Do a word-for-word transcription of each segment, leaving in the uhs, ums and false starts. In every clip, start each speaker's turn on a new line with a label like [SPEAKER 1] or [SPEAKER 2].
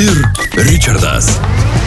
[SPEAKER 1] ir Richardas.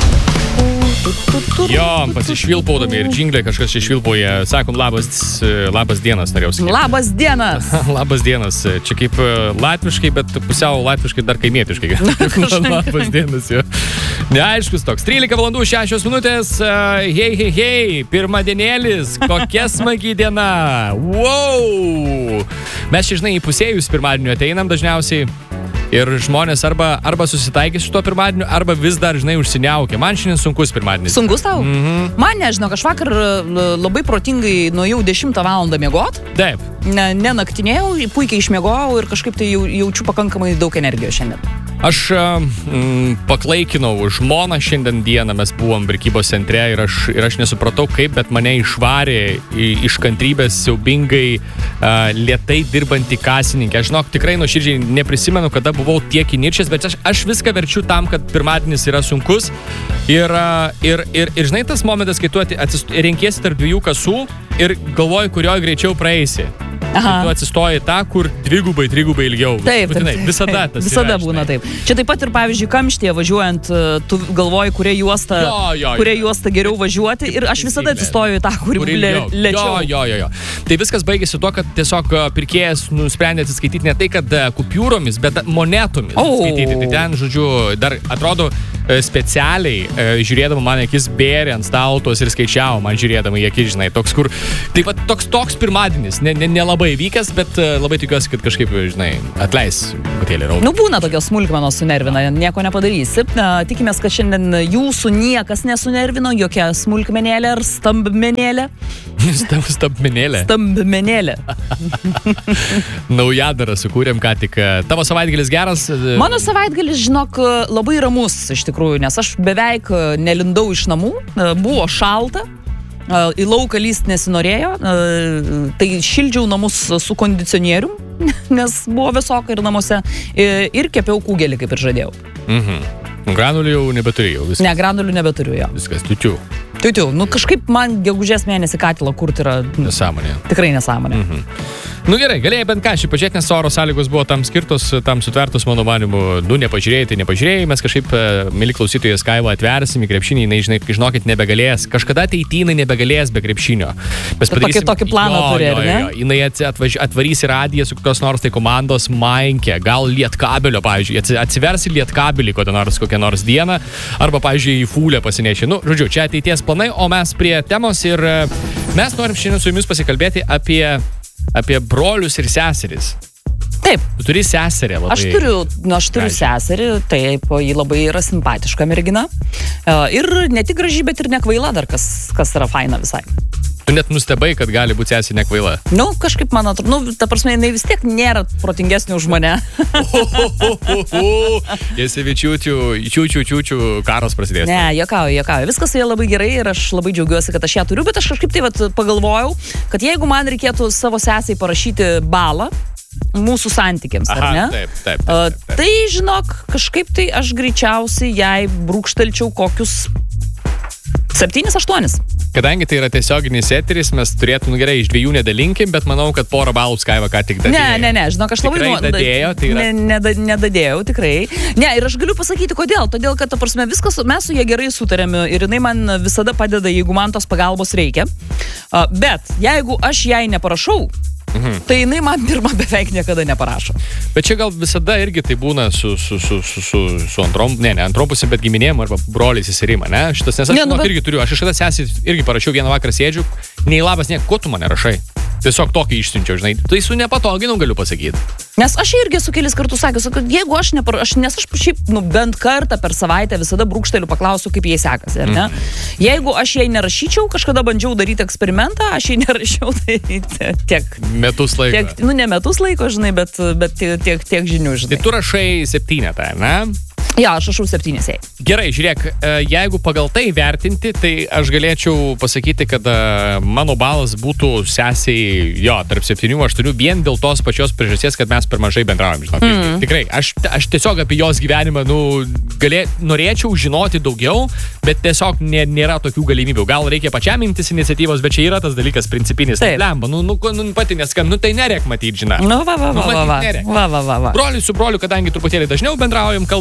[SPEAKER 2] Jo, pasišvilpaudami ir džingliai kažkas čia švilpauja. Sakom, labas, labas dienas, norėjau sakyti.
[SPEAKER 3] Labas dienas.
[SPEAKER 2] Labas dienas. Čia kaip latviškai, bet pusiau latviškai dar kaimietiškai. Labas dienas, jo. Neaiškus toks. trylika valandų šešios minutės. Hei, hei, hei. Pirmadienėlis. Kokia smagi diena. Wow. Mes čia, žinai, į pusėjus pirmadienio ateinam dažniausiai. Ir žmonės arba, arba susitaikys su tuo pirmadieniu, arba vis dar, žinai, užsiniaukia. Man šiandien sunkus pirmadienis.
[SPEAKER 3] Sunkus tau?
[SPEAKER 2] Mhm.
[SPEAKER 3] Man nežinau, aš vakar labai protingai nuėjau dešimtą valandą miegot.
[SPEAKER 2] Taip.
[SPEAKER 3] Ne, nenaktinėjau, puikiai išmiegojau ir kažkaip tai jau, jaučiu pakankamai daug energijos šiandien.
[SPEAKER 2] Aš mm, paklaikinau žmoną šiandien dieną, mes buvom prekybos centre ir aš, ir aš nesupratau kaip, bet mane išvarė iš kantrybės siaubingai uh, lėtai dirbantį kasininkę. Aš žinok, tikrai nuoširdžiai neprisimenu, kada buvau tiek įniršęs, bet aš, aš viską verčiu tam, kad pirmadienis yra sunkus. Ir, uh, ir, ir, ir žinai tas momentas, kai tu atsist, renkiesi tarp dviejų kasų ir galvoji, kurioje greičiau praeisi. Tu atsistoji tą, kur dvigubai, trigubai ilgiau.
[SPEAKER 3] Taip, taip,
[SPEAKER 2] taip. Visada tas
[SPEAKER 3] Visada
[SPEAKER 2] yra,
[SPEAKER 3] būna taip. Čia taip pat ir, pavyzdžiui, kamštyje važiuojant, tu galvoji, kuria juosta,
[SPEAKER 2] jo, jo,
[SPEAKER 3] kuria
[SPEAKER 2] jo.
[SPEAKER 3] juosta geriau važiuoti ir aš visada atsistoju į tą, kur lėčiau.
[SPEAKER 2] Jo, jo, jo. Tai viskas baigėsi tuo, kad tiesiog pirkėjas nusprendė atsiskaityti ne tai, kad kupiūromis, bet monetomis
[SPEAKER 3] oh.
[SPEAKER 2] atsiskaityti. Tai ten, žodžiu, dar atrodo specialiai žiūrėdama man akis bėrė ant staltos ir skaičiavo man žiūrėdama į akis, žinai, toks kur, taip pat toks, toks pirmadienis, ne, ne, nelabai vykęs, bet labai tikiuosi, kad kažkaip, žinai, atleis butėlį raudą.
[SPEAKER 3] Nu, būna tokios smulkmenos sunervina, nieko nepadarysi. Tikimės, kad šiandien jūsų niekas nesunervino, jokia smulkmenėlė ar stambmenėlė.
[SPEAKER 2] Stambmenėlė.
[SPEAKER 3] Stambmenėlė.
[SPEAKER 2] Naujadarą sukūrėm ką tik. Tavo savaitgalis geras?
[SPEAKER 3] Mano savaitgalis, žinok, labai ramus iš tikrųjų, nes aš beveik nelindau iš namų, buvo šalta. Į lauką lyst nesinorėjo, tai šildžiau namus su kondicionierium, nes buvo vėsoka ir namuose, ir kepiau kūgelį, kaip ir žadėjau.
[SPEAKER 2] Mhm. Granulių jau nebeturėjau. Viskas.
[SPEAKER 3] Ne, granulių nebeturiu jo.
[SPEAKER 2] Viskas, tiutiu.
[SPEAKER 3] Tiutiu. Nu, kažkaip man gegužės mėnesį katilą kurti yra...
[SPEAKER 2] Nesąmonė.
[SPEAKER 3] Tikrai nesąmonė.
[SPEAKER 2] Mhm. Nu gerai, galėjai bent ką šį pažiūrėti, nes oro sąlygos buvo tam skirtos, tam sutvertos, mano manimu, nu nepažiūrėjai, tai nepažiūrėjai, mes kažkaip, mili klausytojai, Skaivą atversim į krepšinį, jinai, žinai, žinokit, nebegalės, kažkada ateityje nebegalės be krepšinio. Mes
[SPEAKER 3] padarysim tokį, tokį planą turi, ar ne?
[SPEAKER 2] Jinai atvaž, atvarys į radiją su kokios nors tai komandos Mainke, gal Lietkabelio, pavyzdžiui, atsivers į Lietkabelį kokią nors, kokią nors dieną, arba, pavyzdžiui, į Fulę pasinešė. Nu, žodžiu, čia ateities planai, o mes prie temos ir mes norim šiandien su jumis pasikalbėti apie apie brolius ir seseris.
[SPEAKER 3] Taip.
[SPEAKER 2] Tu turi seserį labai.
[SPEAKER 3] Aš turiu, nu, aš turiu seserį, taip, ji labai yra simpatiška mergina. Ir ne tik graži, bet ir nekvaila dar, kas, kas yra faina visai.
[SPEAKER 2] Tu net nustebai, kad gali būti seserį nekvaila.
[SPEAKER 3] Nu, kažkaip man atrodo, nu, ta prasme, jinai vis tiek nėra protingesnė už mane.
[SPEAKER 2] Jesi čiūčių, čiūčių, čiūčių karas prasidės.
[SPEAKER 3] Ne, juokauju, juokauju. Viskas su ja labai gerai ir aš labai džiaugiuosi, kad aš ją turiu, bet aš kažkaip tai vat pagalvojau, kad jeigu man reikėtų savo sesei parašyti balą mūsų santykiams, ar ne?
[SPEAKER 2] Aha, taip, taip, taip, taip, taip.
[SPEAKER 3] Tai, žinok, kažkaip tai aš greičiausiai jai brūkštelčiau kokius septynis, aštuonis.
[SPEAKER 2] Kadangi tai yra tiesioginis eteris, mes turėtų, nu gerai, iš dviejų nedalinkim, bet manau, kad porą balų Skaiva ką tik dadėjo.
[SPEAKER 3] Ne, ne, ne, žinok, aš labai...
[SPEAKER 2] Tikrai dadėjo, tai yra...
[SPEAKER 3] Ne, ne, nedadėjau, tikrai. Ne, ir aš galiu pasakyti, kodėl. Todėl, kad, ta prasme, viskas, mes su ja gerai sutarėme ir jinai man visada padeda, jeigu man tos pagalbos reikia. Bet jeigu aš jai neparašau, Mhm. tai jinai man pirmą beveik niekada neparašo.
[SPEAKER 2] Bet čia gal visada irgi tai būna su, su, su, su, su, su antrom, ne, ne antrom pusėm, bet giminėm arba broliais seserima, ne? Šitas, nes aš ne, nu, bet... irgi turiu, aš iškada sesį irgi parašiau vieną vakarą sėdžiu, nei labas, ne, ko tu mane rašai? Tiesiog tokį išsiunčiau, žinai, tai su nepatoginu galiu pasakyti.
[SPEAKER 3] Nes aš irgi esu kelis kartus sakęs, kad jeigu aš nepar... Aš, nes aš šiaip, nu, bent kartą per savaitę visada brūkšteliu paklausiu, kaip jai sekasi, ar ne? Mm. Jeigu aš jai nerašyčiau, kažkada bandžiau daryti eksperimentą, aš jai nerašiau, tai tiek...
[SPEAKER 2] Metus laiko.
[SPEAKER 3] Tiek, nu, ne metus laiko, žinai, bet, bet tiek, tiek žinių, žinai.
[SPEAKER 2] Tai tu rašai septynetą, ne?
[SPEAKER 3] Jo, aš rašau septynis jai.
[SPEAKER 2] Gerai, žiūrėk, jeigu pagal tai vertinti, tai aš galėčiau pasakyti, kad mano balas būtų sesiai, jo, tarp septynių, aštuonių, vien dėl tos pačios priežasties, kad mes per mažai bendraujam, žinok. Mm. Tikrai, aš, aš tiesiog apie jos gyvenimą, nu, galė, norėčiau žinoti daugiau, bet tiesiog nė, nėra tokių galimybių. Gal reikia pačiam imtis iniciatyvos, bet čia yra tas dalykas principinis.
[SPEAKER 3] Taip.
[SPEAKER 2] Lemba, nu, nu, nu, pati neskam, nu, tai nerek matyti, žinai.
[SPEAKER 3] Nu, va, va, va,
[SPEAKER 2] nu,
[SPEAKER 3] va, va,
[SPEAKER 2] nerek.
[SPEAKER 3] va, va, va, va.
[SPEAKER 2] Broliui su broliu, kadangi truputėlį dažniau bendraujam, kalbamės, mm-hmm.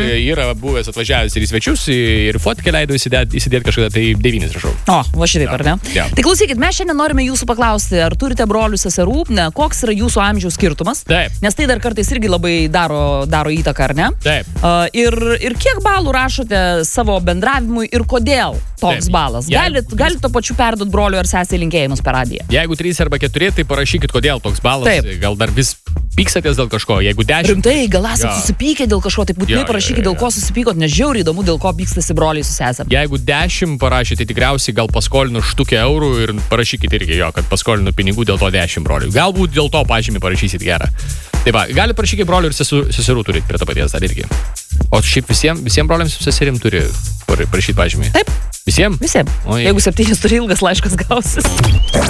[SPEAKER 2] yra buvęs atvažiavęs ir į svečius, ir fotkę leido įsidėti įsidėt kažkada, tai devynis rašau.
[SPEAKER 3] O, va šitaip, ar ne?
[SPEAKER 2] Ja.
[SPEAKER 3] Tai klausykit, mes šiandien norime jūsų paklausti, ar turite brolių seserų, ne, koks yra jūsų amžiaus skirtumas?
[SPEAKER 2] Taip.
[SPEAKER 3] Nes tai dar kartais irgi labai daro, daro įtaką, ar ne?
[SPEAKER 2] Taip.
[SPEAKER 3] Uh, ir, ir kiek balų rašote savo bendravimui ir kodėl toks
[SPEAKER 2] Taip.
[SPEAKER 3] balas?
[SPEAKER 2] Jeigu-
[SPEAKER 3] Galit, galit to pačiu perduoti broliu ar sesiai linkėjimus per radiją.
[SPEAKER 2] Jeigu trys arba keturi, tai parašykit, kodėl toks balas.
[SPEAKER 3] Taip.
[SPEAKER 2] Gal dar vis pyksatės dėl kažko. Jeigu dešimt...
[SPEAKER 3] Rimtai, gal esate
[SPEAKER 2] Jo.
[SPEAKER 3] susipykę dėl kažko, tai būtinai
[SPEAKER 2] Jo, jo,
[SPEAKER 3] parašykit,
[SPEAKER 2] jo,
[SPEAKER 3] dėl
[SPEAKER 2] jo.
[SPEAKER 3] ko susipykot, nes žiauriai įdomu, dėl ko pykstasi broliai su sesėm.
[SPEAKER 2] Jeigu dešimt parašyti, tai tikriausiai gal paskolinu štukę eurų ir parašykit irgi jo, kad paskolinu pinigų dėl to dešimt brolių. Galbūt dėl to pažymį parašysit gerą. Tai va, gali parašykit brolių ir seserų, seserų turit prie to paties dar irgi. O šiaip visiems visiem broliams ir seserim turi parašyti pažymį.
[SPEAKER 3] Taip,
[SPEAKER 2] Visiems?
[SPEAKER 3] visiems.
[SPEAKER 2] Oi.
[SPEAKER 3] Jeigu septynis turi, ilgas laiškas gausis.